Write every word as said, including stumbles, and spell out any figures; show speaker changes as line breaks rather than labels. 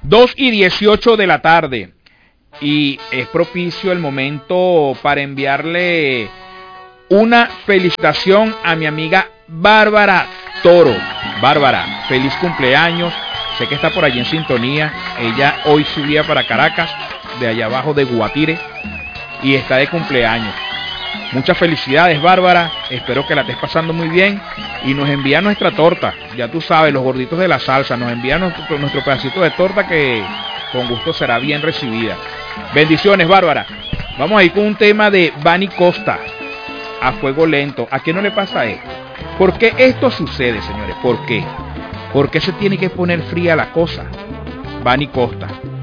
dos y dieciocho de la tarde. Y es propicio el momento para enviarle una felicitación a mi amiga Bárbara Toro. Bárbara, feliz cumpleaños. Sé que está por allí en sintonía. Ella hoy subía para Caracas, de allá abajo de Guatire, y está de cumpleaños. Muchas felicidades, Bárbara. Espero que la estés pasando muy bien. Y nos envía nuestra torta. Ya tú sabes, los gorditos de la salsa. Nos envía nuestro, nuestro pedacito de torta que con gusto será bien recibida. Bendiciones, Bárbara. Vamos a ir con un tema de Vani Costa. A fuego lento. ¿A qué no le pasa esto? ¿Por qué esto sucede, señores? ¿Por qué? ¿Por qué se tiene que poner fría la cosa? Vani Costa.